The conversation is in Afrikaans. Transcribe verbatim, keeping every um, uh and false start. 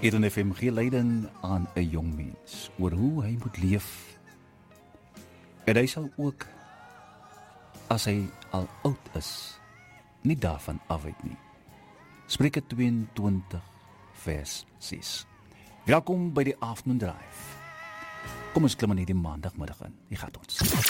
Eden F M gee leiding aan 'n jong mens oor hoe hy moet leef. En hy sal ook, as hy al oud is, nie daarvan afwyk nie. Spreuke tweeëntwintig vers ses. Welkom by die Afternoon Drive. Kom ons klim in hierdie maandagmiddag in. Hier gaat ons.